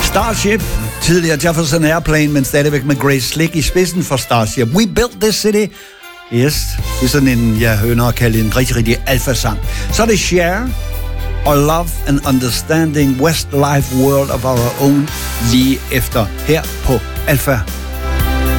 Starship, tidligere Jefferson Airplane, men stadigvæk med Grace Slick i spidsen for Starship. We Built This City. Yes, det er sådan en, jeg hører at kalde en rigtig, rigtig alfa-sang. Så er det Cher og Love and Understanding, Westlife World of Our Own, lige efter her på Alpha